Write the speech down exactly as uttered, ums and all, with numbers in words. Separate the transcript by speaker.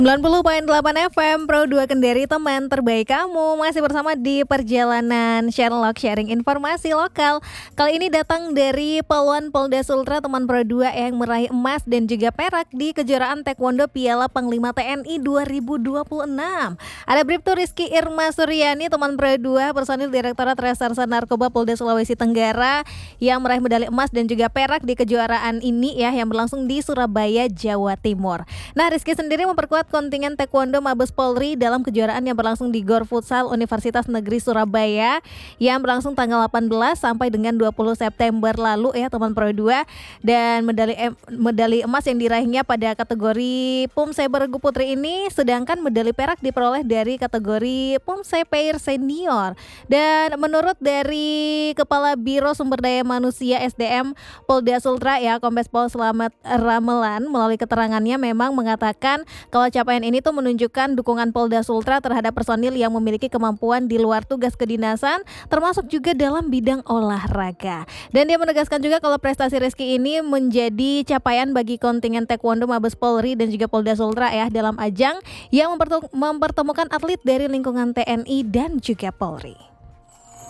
Speaker 1: sembilan puluh koma delapan F M Pro dua Kendari, teman terbaik kamu. Masih bersama di perjalanan Sherlock, sharing informasi lokal. Kali ini datang dari Poluan Polda Sultra, teman Pro dua yang meraih emas dan juga perak di kejuaraan Taekwondo Piala Panglima T N I dua ribu dua puluh enam. Ada Bribtu Rizky Irma Suryani, teman Pro dua, personil Direktorat Reserse Narkoba Polda Sulawesi Tenggara, yang meraih medali emas dan juga perak di kejuaraan ini ya, yang berlangsung di Surabaya, Jawa Timur. Nah, Rizky sendiri memperkuat kontingen Taekwondo Mabes Polri dalam kejuaraan yang berlangsung di Gor Futsal Universitas Negeri Surabaya yang berlangsung tanggal delapan belas sampai dengan dua puluh September lalu ya, teman Pro dua. Dan medali em, medali emas yang diraihnya pada kategori Pumse Bergu Putri ini, sedangkan medali perak diperoleh dari kategori Pumse Pair Senior. Dan menurut dari Kepala Biro Sumber Daya Manusia S D M Polda Sultra ya, Kombes Pol Slamet Ramelan, melalui keterangannya memang mengatakan kalau capaian ini tuh menunjukkan dukungan Polda Sultra terhadap personil yang memiliki kemampuan di luar tugas kedinasan, termasuk juga dalam bidang olahraga. Dan dia menegaskan juga kalau prestasi Rizky ini menjadi capaian bagi kontingen Taekwondo Mabes Polri dan juga Polda Sultra ya, dalam ajang yang mempertemukan atlet dari lingkungan T N I dan juga Polri.